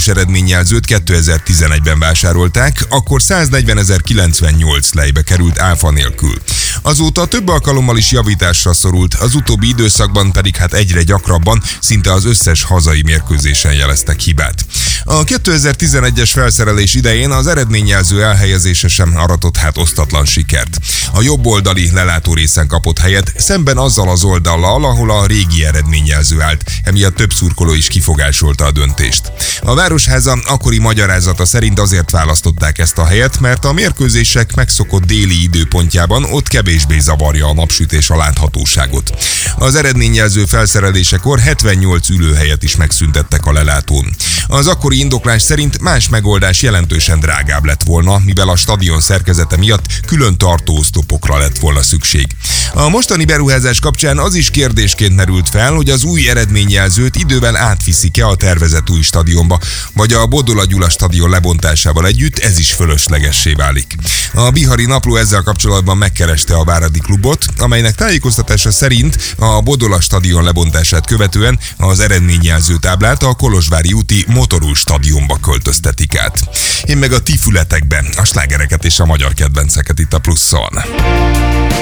valós eredményjelzőt 2011-ben vásárolták, akkor 140.098 lejbe került áfa nélkül. Azóta több alkalommal is javításra szorult, az utóbbi időszakban pedig egyre gyakrabban, szinte az összes hazai mérkőzésen jeleztek hibát. A 2011-es felszerelés idején az eredményjelző elhelyezése sem aratott osztatlan sikert. A jobb oldali lelátó részen kapott helyet, szemben azzal az oldallal, ahol a régi eredményjelző állt, emiatt több szurkoló is kifogásolta a döntést. A Városháza akkori magyarázata szerint azért választották ezt a helyet, mert a mérkőzések megszokott déli időpontjában ott kevésbé zavarja a napsütés a láthatóságot. Az eredményjelző felszerelésekor 78 ülőhelyet is megszüntettek a lelátón. Az akkori indoklás szerint más megoldás jelentősen drágább lett volna, mivel a stadion szerkezete miatt külön tartóoszlopokra lett volna szükség. A mostani beruházás kapcsán az is kérdésként merült fel, hogy az új eredményjelzőt idővel átviszik-e a tervezett új stadionba, vagy a Bodola Gyula stadion lebontásával együtt ez is fölöslegessé válik. A Bihari Napló ezzel kapcsolatban megkereste a váradi klubot, amelynek tájékoztatása szerint a Bodola stadion lebontását követően az eredményjelző táblát a Kolozsvári úti Motorul stadionba költöztetik át. Én meg a ti fületekben a slágereket és a magyar kedvenceket itt a Pluszon.